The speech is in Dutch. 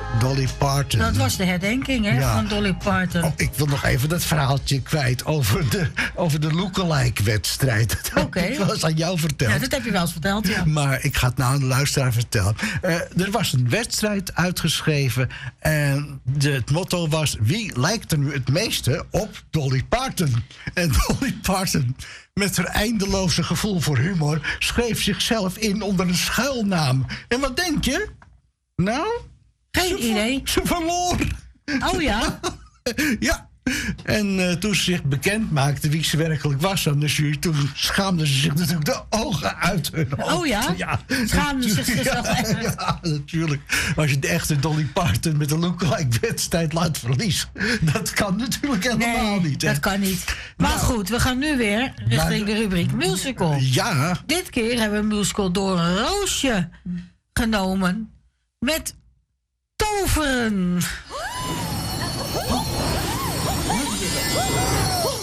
Dolly Parton. Dat was de herdenking, hè, van Dolly Parton. Oh, ik wil nog even dat verhaaltje kwijt over de lookalike-wedstrijd. Dat heb ik wel eens aan jou verteld. Ja, dat heb je wel eens verteld, ja. Maar ik ga het nou aan de luisteraar vertellen. Er was een wedstrijd uitgeschreven en het motto was: wie lijkt er nu het meeste op Dolly Parton? En Dolly Parton, met haar eindeloze gevoel voor humor, schreef zichzelf in onder een schuilnaam. En wat denk je? Nou? Geen idee. Ze verloor. Oh ja? Ja. En toen ze zich bekend maakte wie ze werkelijk was aan de jury, toen schaamden ze zich natuurlijk de ogen uit hun hoofd. Oh ja? Schaamden ze zichzelf echt? Ja, natuurlijk. Als je de echte Dolly Parton met een lookalike-wedstrijd laat verliezen, dat kan natuurlijk helemaal niet. Hè? Dat kan niet. Maar goed, we gaan nu weer richting de rubriek musical. Ja. Dit keer hebben we een musical door Roosje genomen met toveren.